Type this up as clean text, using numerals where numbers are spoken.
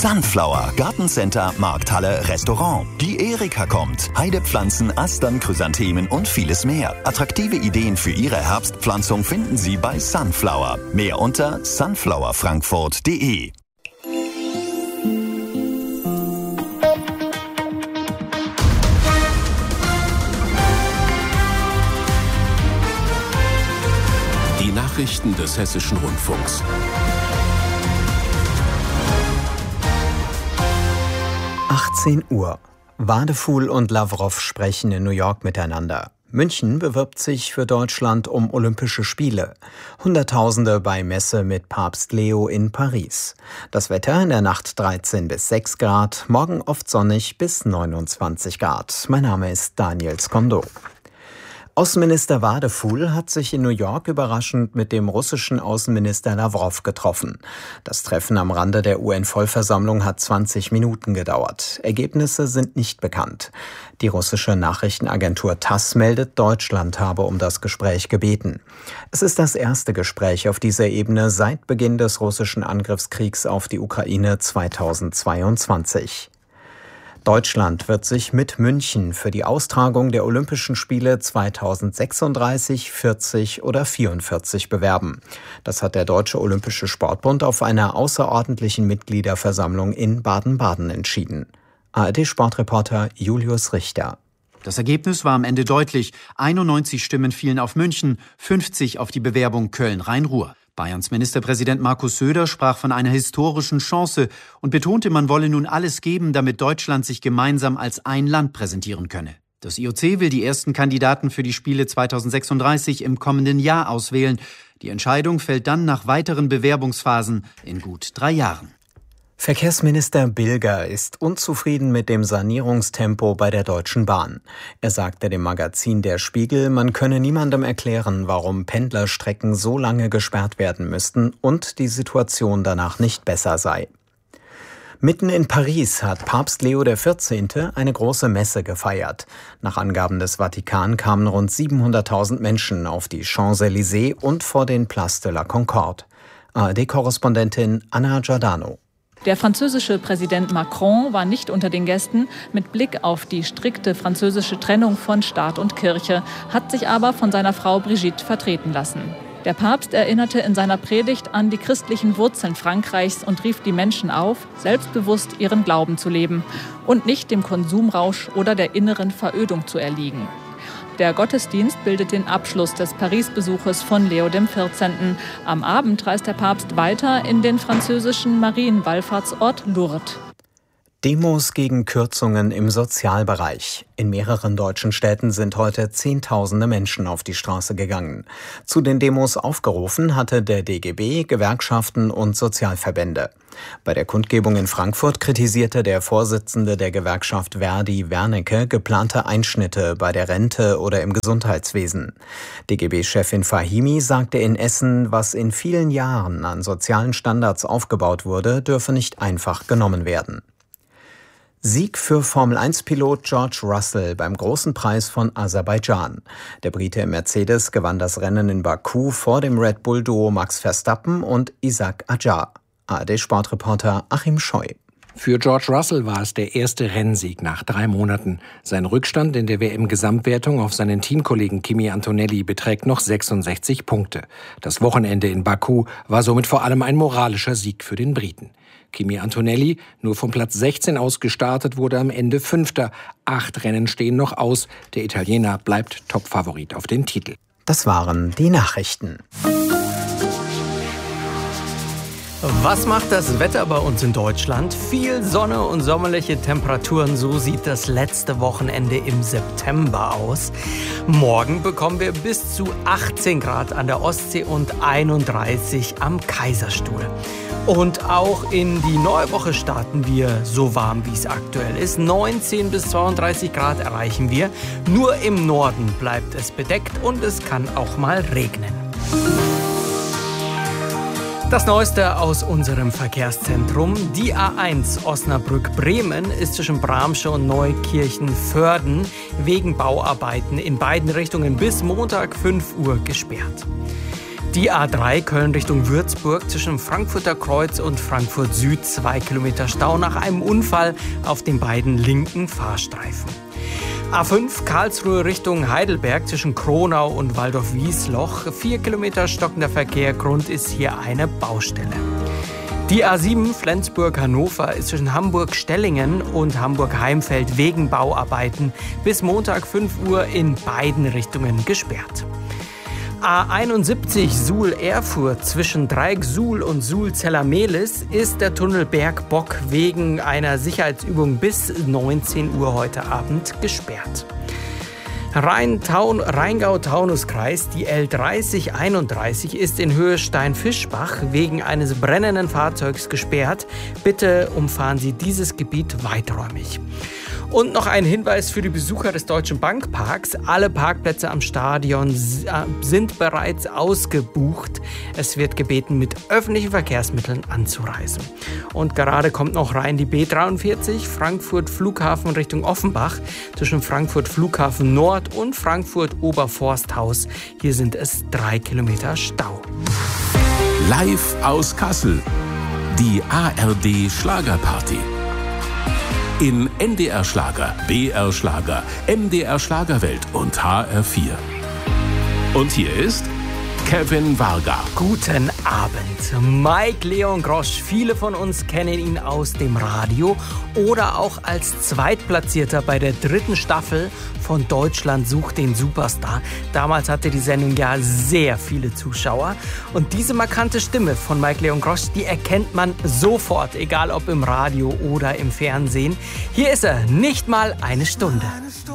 Sunflower, Gartencenter, Markthalle, Restaurant. Die Erika kommt. Heidepflanzen, Astern, Chrysanthemen und vieles mehr. Attraktive Ideen für Ihre Herbstpflanzung finden Sie bei Sunflower. Mehr unter sunflowerfrankfurt.de. Die Nachrichten des Hessischen Rundfunks. 18 Uhr. Wadefuhl und Lavrov sprechen in New York miteinander. München bewirbt sich für Deutschland um Olympische Spiele. Hunderttausende bei Messe mit Papst Leo in Paris. Das Wetter in der Nacht 13 bis 6 Grad, morgen oft sonnig bis 29 Grad. Mein Name ist Daniel Skondo. Außenminister Wadefuhl hat sich in New York überraschend mit dem russischen Außenminister Lavrov getroffen. Das Treffen am Rande der UN-Vollversammlung hat 20 Minuten gedauert. Ergebnisse sind nicht bekannt. Die russische Nachrichtenagentur TASS meldet, Deutschland habe um das Gespräch gebeten. Es ist das erste Gespräch auf dieser Ebene seit Beginn des russischen Angriffskriegs auf die Ukraine 2022. Deutschland wird sich mit München für die Austragung der Olympischen Spiele 2036, 40 oder 44 bewerben. Das hat der Deutsche Olympische Sportbund auf einer außerordentlichen Mitgliederversammlung in Baden-Baden entschieden. ARD-Sportreporter Julius Richter. Das Ergebnis war am Ende deutlich. 91 Stimmen fielen auf München, 50 auf die Bewerbung Köln-Rhein-Ruhr. Bayerns Ministerpräsident Markus Söder sprach von einer historischen Chance und betonte, man wolle nun alles geben, damit Deutschland sich gemeinsam als ein Land präsentieren könne. Das IOC will die ersten Kandidaten für die Spiele 2036 im kommenden Jahr auswählen. Die Entscheidung fällt dann nach weiteren Bewerbungsphasen in gut 3 Jahren. Verkehrsminister Bilger ist unzufrieden mit dem Sanierungstempo bei der Deutschen Bahn. Er sagte dem Magazin Der Spiegel, man könne niemandem erklären, warum Pendlerstrecken so lange gesperrt werden müssten und die Situation danach nicht besser sei. Mitten in Paris hat Papst Leo XIV. Eine große Messe gefeiert. Nach Angaben des Vatikan kamen rund 700.000 Menschen auf die Champs-Élysées und vor den Place de la Concorde. ARD-Korrespondentin Anna Giordano. Der französische Präsident Macron war nicht unter den Gästen. Mit Blick auf die strikte französische Trennung von Staat und Kirche, hat sich aber von seiner Frau Brigitte vertreten lassen. Der Papst erinnerte in seiner Predigt an die christlichen Wurzeln Frankreichs und rief die Menschen auf, selbstbewusst ihren Glauben zu leben und nicht dem Konsumrausch oder der inneren Verödung zu erliegen. Der Gottesdienst bildet den Abschluss des Paris-Besuches von Leo XIV. Am Abend reist der Papst weiter in den französischen Marienwallfahrtsort Lourdes. Demos gegen Kürzungen im Sozialbereich. In mehreren deutschen Städten sind heute Zehntausende Menschen auf die Straße gegangen. Zu den Demos aufgerufen hatte der DGB, Gewerkschaften und Sozialverbände. Bei der Kundgebung in Frankfurt kritisierte der Vorsitzende der Gewerkschaft Verdi, Wernicke, geplante Einschnitte bei der Rente oder im Gesundheitswesen. DGB-Chefin Fahimi sagte in Essen, was in vielen Jahren an sozialen Standards aufgebaut wurde, dürfe nicht einfach genommen werden. Sieg für Formel-1-Pilot George Russell beim Großen Preis von Aserbaidschan. Der Brite im Mercedes gewann das Rennen in Baku vor dem Red Bull-Duo Max Verstappen und Isack Adjar. ARD-Sportreporter Achim Scheu. Für George Russell war es der erste Rennsieg nach 3 Monaten. Sein Rückstand in der WM-Gesamtwertung auf seinen Teamkollegen Kimi Antonelli beträgt noch 66 Punkte. Das Wochenende in Baku war somit vor allem ein moralischer Sieg für den Briten. Kimi Antonelli, nur vom Platz 16 aus gestartet, wurde am Ende 5. 8 Rennen stehen noch aus. Der Italiener bleibt Topfavorit auf den Titel. Das waren die Nachrichten. Was macht das Wetter bei uns in Deutschland? Viel Sonne und sommerliche Temperaturen, so sieht das letzte Wochenende im September aus. Morgen bekommen wir bis zu 18 Grad an der Ostsee und 31 am Kaiserstuhl. Und auch in die neue Woche starten wir so warm, wie es aktuell ist. 19 bis 32 Grad erreichen wir. Nur im Norden bleibt es bedeckt und es kann auch mal regnen. Das Neueste aus unserem Verkehrszentrum. Die A1 Osnabrück-Bremen ist zwischen Bramsche und Neukirchen-Vörden wegen Bauarbeiten in beiden Richtungen bis Montag 5 Uhr gesperrt. Die A3 Köln Richtung Würzburg zwischen Frankfurter Kreuz und Frankfurt Süd 2 Kilometer Stau nach einem Unfall auf den beiden linken Fahrstreifen. A5 Karlsruhe Richtung Heidelberg zwischen Kronau und Waldorf-Wiesloch. 4 Kilometer stockender Verkehr. Grund ist hier eine Baustelle. Die A7 Flensburg-Hannover ist zwischen Hamburg-Stellingen und Hamburg-Heimfeld wegen Bauarbeiten bis Montag 5 Uhr in beiden Richtungen gesperrt. A71 Suhl-Erfurt zwischen Dreieck Suhl und Suhl-Zellermehlis ist der Tunnel Bergbock wegen einer Sicherheitsübung bis 19 Uhr heute Abend gesperrt. Rheingau-Taunus-Kreis, die L3031 ist in Höhe Steinfischbach wegen eines brennenden Fahrzeugs gesperrt. Bitte umfahren Sie dieses Gebiet weiträumig. Und noch ein Hinweis für die Besucher des Deutschen Bankparks. Alle Parkplätze am Stadion sind bereits ausgebucht. Es wird gebeten, mit öffentlichen Verkehrsmitteln anzureisen. Und gerade kommt noch rein die B43 Frankfurt Flughafen Richtung Offenbach zwischen Frankfurt Flughafen Nord und Frankfurt Oberforsthaus. Hier sind es 3 Kilometer Stau. Live aus Kassel. Die ARD Schlagerparty. In NDR Schlager, BR Schlager, MDR Schlagerwelt und HR4. Und hier ist Kevin Varga. Guten Abend. Mike Leon Grosch. Viele von uns kennen ihn aus dem Radio oder auch als Zweitplatzierter bei der 3. Staffel von Deutschland sucht den Superstar. Damals hatte die Sendung ja sehr viele Zuschauer. Und diese markante Stimme von Mike Leon Grosch, die erkennt man sofort, egal ob im Radio oder im Fernsehen. Hier ist er, nicht mal eine Stunde.